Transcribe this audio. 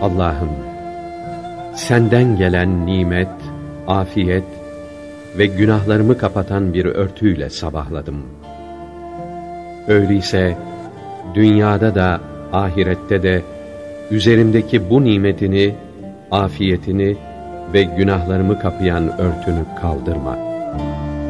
Allah'ım, senden gelen nimet, afiyet ve günahlarımı kapatan bir örtüyle sabahladım. Öyleyse dünyada da ahirette de üzerimdeki bu nimetini, afiyetini ve günahlarımı kapayan örtünü kaldırma.